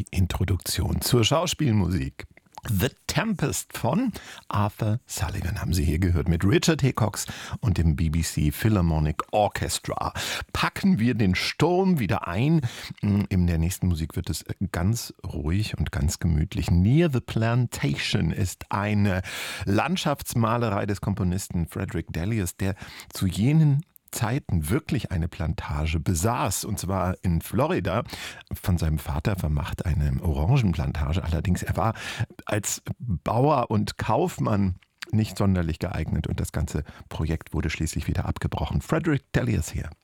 Introduktion zur Schauspielmusik. The Tempest von Arthur Sullivan haben Sie hier gehört mit Richard Hickox und dem BBC Philharmonic Orchestra. Packen wir den Sturm wieder ein. In der nächsten Musik wird es ganz ruhig und ganz gemütlich. Near the Plantation ist eine Landschaftsmalerei des Komponisten Frederick Delius, der zu jenen Zeiten wirklich eine Plantage besaß, und zwar in Florida, von seinem Vater vermacht eine Orangenplantage. Allerdings, er war als Bauer und Kaufmann nicht sonderlich geeignet und das ganze Projekt wurde schließlich wieder abgebrochen. Frederick Delius hier.